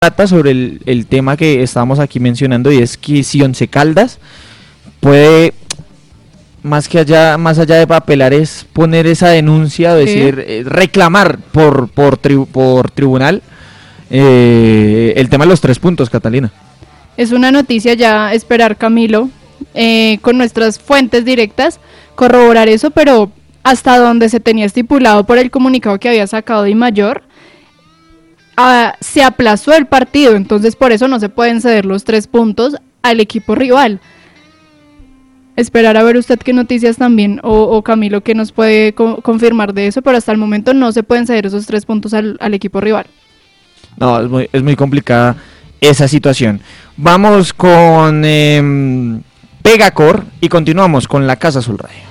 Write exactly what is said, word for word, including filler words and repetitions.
trata sobre el, el tema que estábamos aquí mencionando, y es que si Once Caldas puede, más que allá, más allá de apelar, es poner esa denuncia, o decir, sí. eh, reclamar por por, tri, por tribunal eh, el tema de los tres puntos, Catalina. Es una noticia ya, esperar, Camilo, eh, con nuestras fuentes directas, corroborar eso, pero hasta donde se tenía estipulado por el comunicado que había sacado Dimayor, uh, se aplazó el partido, entonces por eso no se pueden ceder los tres puntos al equipo rival. Esperar a ver usted qué noticias también, o, o Camilo, que nos puede co- confirmar de eso, pero hasta el momento no se pueden ceder esos tres puntos al, al equipo rival. No, es muy, es muy complicada esa situación. Vamos con eh, Pegacor y continuamos con la Casa Azul Radio.